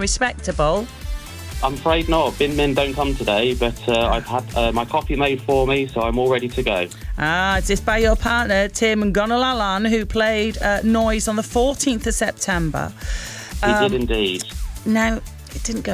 respectable? I'm afraid not. Bin men don't come today, but I've had my coffee made for me, so I'm all ready to go. Is this by your partner, Tim Gonalalan, who played Noise on the 14th of September? He did indeed. Now, it didn't go